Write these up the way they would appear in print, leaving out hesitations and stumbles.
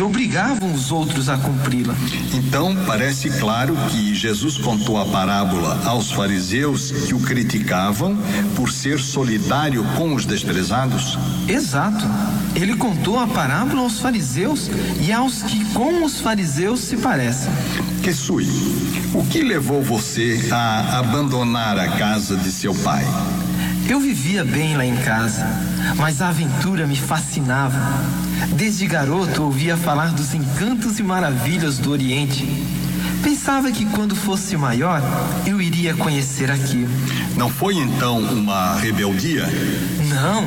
e obrigavam os outros a cumpri-la. Então, parece claro que Jesus contou a parábola aos fariseus que o criticavam por ser solidário com os desprezados? Exato. Ele contou a parábola aos fariseus e aos que com os fariseus se parecem. Kesui, o que levou você a abandonar a casa de seu pai? Eu vivia bem lá em casa, mas a aventura me fascinava. Desde garoto ouvia falar dos encantos e maravilhas do Oriente. Pensava que quando fosse maior, eu iria conhecer aquilo. Não foi então uma rebeldia? Não.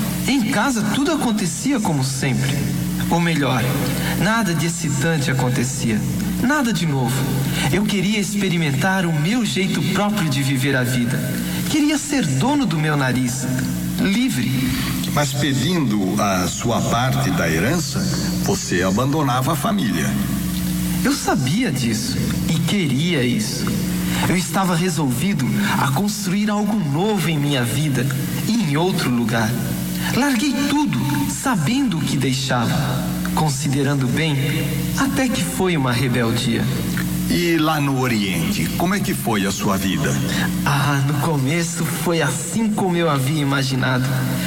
Em casa tudo acontecia como sempre. Ou melhor, nada de excitante acontecia. Nada de novo. Eu queria experimentar o meu jeito próprio de viver a vida. Queria ser dono do meu nariz, livre. Mas pedindo a sua parte da herança, você abandonava a família. Eu sabia disso e queria isso. Eu estava resolvido a construir algo novo em minha vida e em outro lugar. Larguei tudo, sabendo o que deixava. Considerando bem, até que foi uma rebeldia. E lá no Oriente, como é que foi a sua vida? No começo foi assim como eu havia imaginado.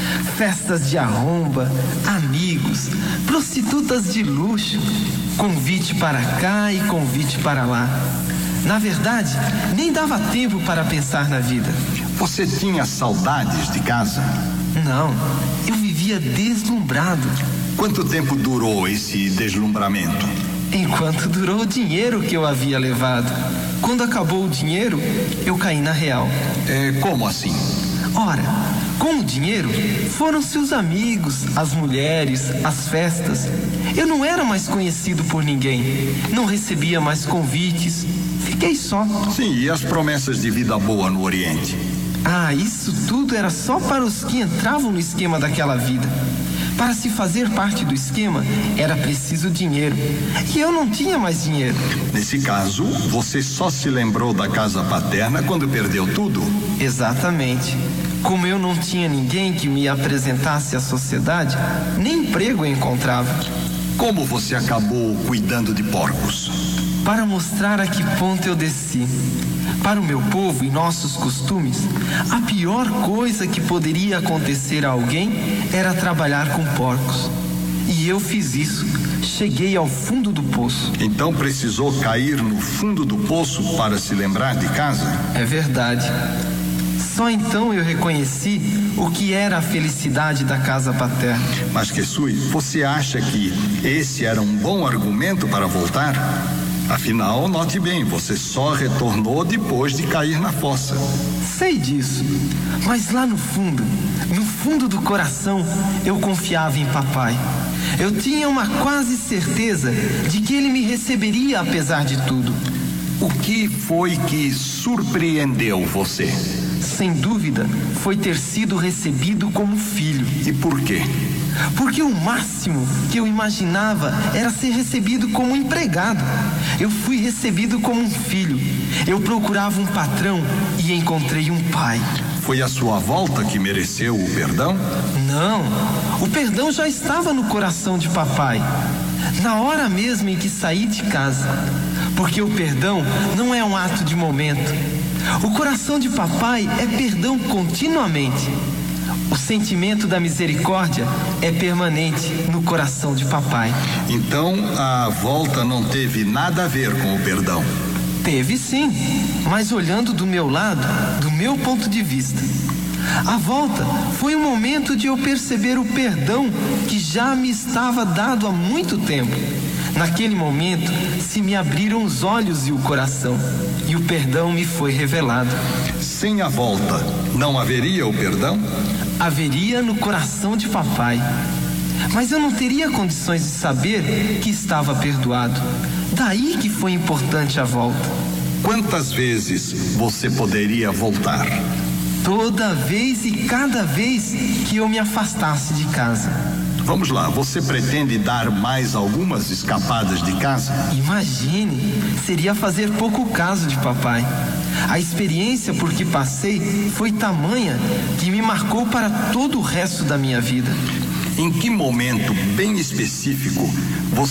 Festas de arromba, amigos, prostitutas de luxo, convite para cá e convite para lá. Na verdade, nem dava tempo para pensar na vida. Você tinha saudades de casa? Não, eu vivia deslumbrado. Quanto tempo durou esse deslumbramento? Enquanto durou o dinheiro que eu havia levado. Quando acabou o dinheiro, eu caí na real. Como assim? Ora, com o dinheiro, foram-se os amigos, as mulheres, as festas. Eu não era mais conhecido por ninguém. Não recebia mais convites. Fiquei só. Sim, e as promessas de vida boa no Oriente? Isso tudo era só para os que entravam no esquema daquela vida. Para se fazer parte do esquema, era preciso dinheiro. E eu não tinha mais dinheiro. Nesse caso, você só se lembrou da casa paterna quando perdeu tudo? Exatamente. Como eu não tinha ninguém que me apresentasse à sociedade, nem emprego eu encontrava. Como você acabou cuidando de porcos? Para mostrar a que ponto eu desci. Para o meu povo e nossos costumes, a pior coisa que poderia acontecer a alguém era trabalhar com porcos. E eu fiz isso. Cheguei ao fundo do poço. Então precisou cair no fundo do poço para se lembrar de casa? É verdade. Só então eu reconheci o que era a felicidade da casa paterna. Mas, Kesui, você acha que esse era um bom argumento para voltar? Afinal, note bem, você só retornou depois de cair na fossa. Sei disso, mas lá no fundo do coração, eu confiava em papai. Eu tinha uma quase certeza de que ele me receberia apesar de tudo. O que foi que surpreendeu você? Sem dúvida, foi ter sido recebido como filho. E por quê? Porque o máximo que eu imaginava era ser recebido como empregado. Eu fui recebido como um filho. Eu procurava um patrão e encontrei um pai. Foi a sua volta que mereceu o perdão? Não, o perdão já estava no coração de papai. Na hora mesmo em que saí de casa. Porque o perdão não é um ato de momento. O coração de papai é perdão continuamente. O sentimento da misericórdia é permanente no coração de papai. Então, a volta não teve nada a ver com o perdão? Teve sim, mas olhando do meu lado, do meu ponto de vista. A volta foi um momento de eu perceber o perdão que já me estava dado há muito tempo. Naquele momento, se me abriram os olhos e o coração, e o perdão me foi revelado. Sem a volta, não haveria o perdão? Haveria no coração de papai. Mas eu não teria condições de saber que estava perdoado. Daí que foi importante a volta. Quantas vezes você poderia voltar? Toda vez e cada vez que eu me afastasse de casa. Vamos lá, você pretende dar mais algumas escapadas de casa? Imagine, seria fazer pouco caso de papai. A experiência por que passei foi tamanha que me marcou para todo o resto da minha vida. Em que momento bem específico